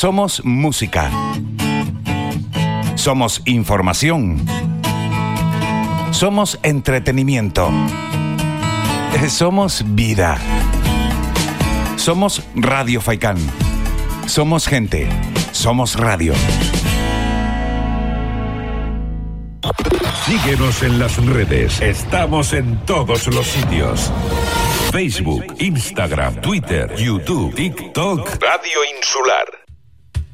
Somos música. Somos información. Somos entretenimiento. Somos vida. Somos Radio Faikán. Somos gente. Somos radio. Síguenos en las redes. Estamos en todos los sitios. Facebook, Instagram, Twitter, YouTube, TikTok. Radio Insular.